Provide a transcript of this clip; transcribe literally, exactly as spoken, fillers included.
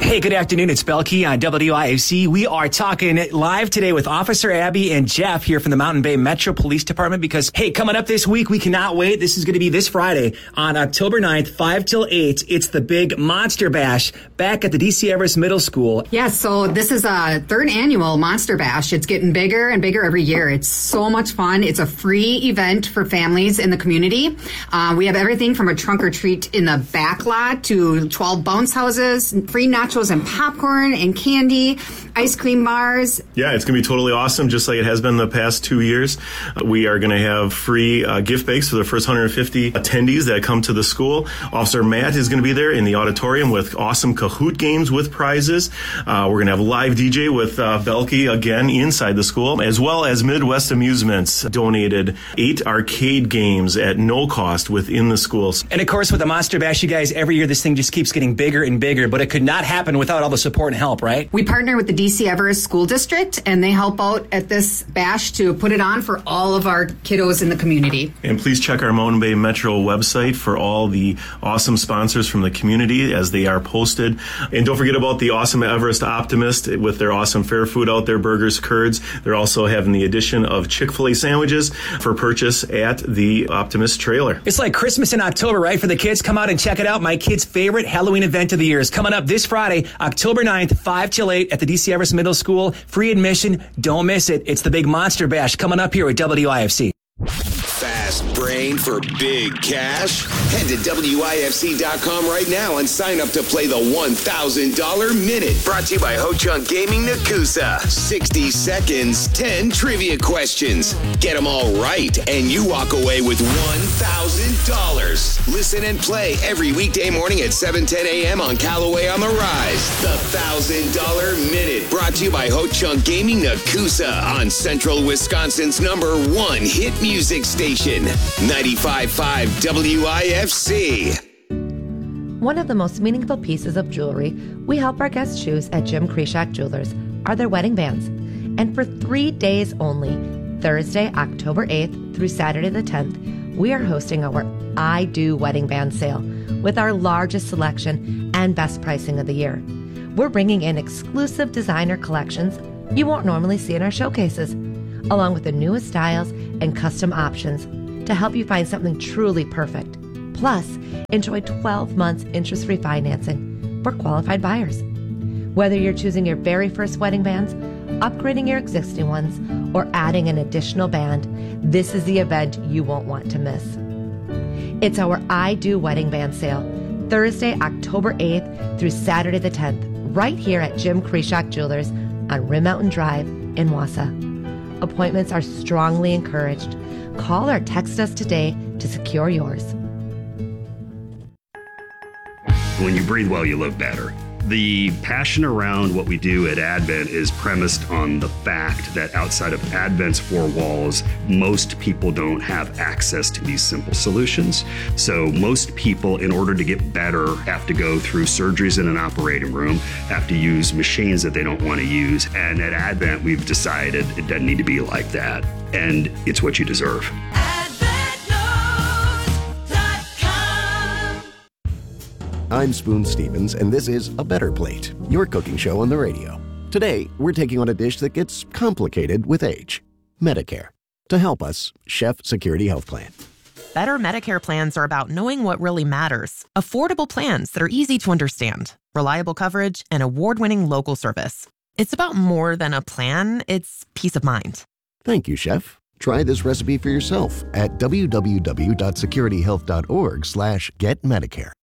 Hey, good afternoon. It's Belkey on W I F C. We are talking live today with Officer Abby and Jeff here from the Mountain Bay Metro Police Department because, hey, coming up this week, we cannot wait. This is going to be this Friday on October ninth, five till eight. It's the big Monster Bash back at the D C Everest Middle School. Yeah, so this is a third annual Monster Bash. It's getting bigger and bigger every year. It's so much fun. It's a free event for families in the community. Uh, we have everything from a trunk or treat in the back lot to twelve bounce houses, free nachos and popcorn and candy, ice cream bars. Yeah, it's going to be totally awesome, just like it has been the past two years. Uh, we are going to have free uh, gift bags for the first one hundred fifty attendees that come to the school. Officer Matt is going to be there in the auditorium with awesome Kahoot games with prizes. Uh, we're going to have live D J with uh, Belkey again inside the school, as well as Midwest Amusements donated eight arcade games at no cost within the schools. And of course, with the Monster Bash, you guys, every year this thing just keeps getting bigger and bigger, but it could not happen without all the support and help, right? We partner with the D C Everest School District, and they help out at this bash to put it on for all of our kiddos in the community. And please check our Mountain Bay Metro website for all the awesome sponsors from the community as they are posted. And don't forget about the awesome Everest Optimist with their awesome fair food out there, burgers, curds. They're also having the addition of Chick-fil-A sandwiches for purchase at the Optimist trailer. It's like Christmas in October, right? For the kids, come out and check it out. My kid's favorite Halloween event of the year is coming up this Friday, October ninth, five till eight at the D C Everest Middle School. Free admission. Don't miss it. It's the big Monster Bash coming up here at W I F C. Fast brain for big cash? Head to W I F C dot com right now and sign up to play the one thousand dollars Minute. Brought to you by Ho Chunk Gaming Nakusa. sixty seconds, ten trivia questions. Get them all right, and you walk away with one thousand dollars. Listen and play every weekday morning at seven ten a.m. on Callaway on the Rise. The one thousand dollars Minute. Brought to you by Ho Chunk Gaming Nakusa on Central Wisconsin's number one hit music station. ninety-five point five W I F C. One of the most meaningful pieces of jewelry we help our guests choose at Jim Kreshak Jewelers are their wedding bands. And for three days only, Thursday, October eighth through Saturday the tenth, we are hosting our I Do Wedding Band sale with our largest selection and best pricing of the year. We're bringing in exclusive designer collections you won't normally see in our showcases, along with the newest styles and custom options to help you find something truly perfect. Plus, enjoy twelve months interest-free financing for qualified buyers. Whether you're choosing your very first wedding bands, upgrading your existing ones, or adding an additional band, this is the event you won't want to miss. It's our I Do Wedding Band sale, Thursday, October eighth through Saturday the tenth, right here at Jim Kreshak Jewelers on Rim Mountain Drive in Wausau. Appointments are strongly encouraged. Call or text us today to secure yours. When you breathe well, you live better. The passion around what we do at Advent is premised on the fact that outside of Advent's four walls, most people don't have access to these simple solutions. So most people, in order to get better, have to go through surgeries in an operating room, have to use machines that they don't want to use. And at Advent, we've decided it doesn't need to be like that. And it's what you deserve. I'm Spoon Stevens, and this is A Better Plate, your cooking show on the radio. Today, we're taking on a dish that gets complicated with age, Medicare. To help us, Chef Security Health Plan. Better Medicare plans are about knowing what really matters. Affordable plans that are easy to understand, reliable coverage, and award-winning local service. It's about more than a plan, it's peace of mind. Thank you, Chef. Try this recipe for yourself at w w w dot security health dot org slash get medicare.